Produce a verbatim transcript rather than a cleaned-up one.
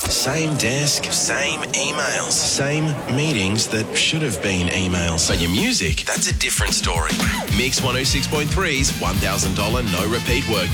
Same desk, same emails, same meetings that should have been emails. But your music, that's a different story. Mix one oh six point three's one thousand dollars no repeat work